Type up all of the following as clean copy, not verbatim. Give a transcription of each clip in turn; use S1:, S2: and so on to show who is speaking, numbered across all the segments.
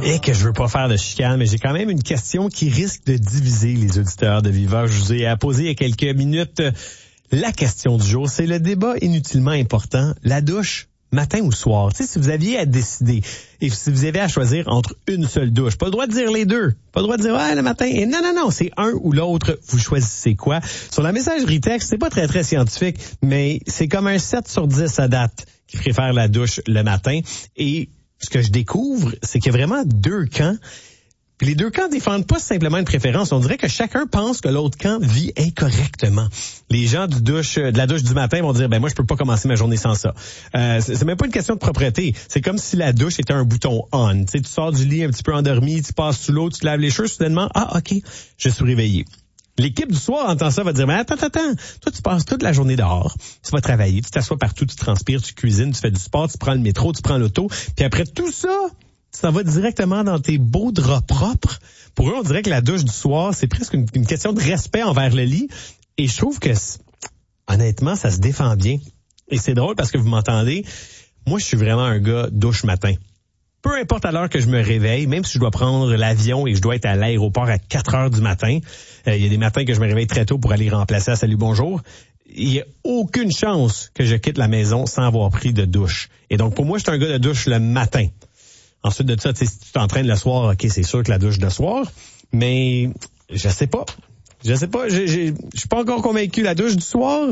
S1: Et que je veux pas faire de chicane, mais j'ai quand même une question qui risque de diviser les auditeurs de Viva. Je vous ai posé il y a quelques minutes la question du jour. C'est le débat inutilement important. La douche, matin ou soir? Tu sais, si vous aviez à décider et si vous avez à choisir entre une seule douche, pas le droit de dire les deux. Pas le droit de dire, le matin. Et non, c'est un ou l'autre. Vous choisissez quoi? Sur la messagerie texte, c'est pas très, très scientifique, mais c'est comme un 7 sur 10 à date qui préfère la douche le matin. Et ce que je découvre, c'est qu'il y a vraiment deux camps. Puis les deux camps défendent pas simplement une préférence. On dirait que chacun pense que l'autre camp vit incorrectement. Les gens de la douche du matin vont dire, moi, je peux pas commencer ma journée sans ça. C'est même pas une question de propreté. C'est comme si la douche était un bouton on. Tu sais, tu sors du lit un petit peu endormi, tu passes sous l'eau, tu te laves les cheveux, soudainement, OK, je suis réveillé. L'équipe du soir entend ça, va dire, mais attends, toi tu passes toute la journée dehors, tu vas travailler, tu t'assois partout, tu transpires, tu cuisines, tu fais du sport, tu prends le métro, tu prends l'auto, puis après tout ça, tu t'en vas directement dans tes beaux draps propres. Pour eux, on dirait que la douche du soir, c'est presque une question de respect envers le lit, et je trouve que, honnêtement, ça se défend bien. Et c'est drôle parce que vous m'entendez, moi je suis vraiment un gars douche matin. Peu importe à l'heure que je me réveille, même si je dois prendre l'avion et je dois être à l'aéroport à 4 heures du matin, il y a des matins que je me réveille très tôt pour aller remplacer à Salut Bonjour, il n'y a aucune chance que je quitte la maison sans avoir pris de douche. Et donc, pour moi, je suis un gars de douche le matin. Ensuite de ça, si tu t'entraînes le soir, OK, c'est sûr que la douche de soir, mais je sais pas. Je suis pas encore convaincu. La douche du soir,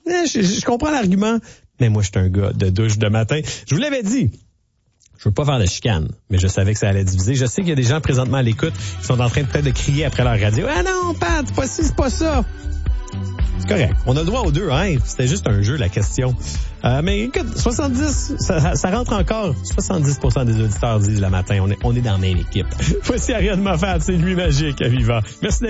S1: je comprends l'argument, mais moi, je suis un gars de douche de matin. Je vous l'avais dit. Je veux pas faire de chicane, mais je savais que ça allait diviser. Je sais qu'il y a des gens présentement à l'écoute qui sont en train peut-être de crier après leur radio. Ah non, Pat, c'est pas ci, c'est pas ça. C'est correct. On a le droit aux deux, hein. C'était juste un jeu, la question. Mais écoute, 70, ça rentre encore. 70% des auditeurs disent le matin, on est dans la même équipe. Voici Ariane Moffat, c'est lui magique à Viva. Merci.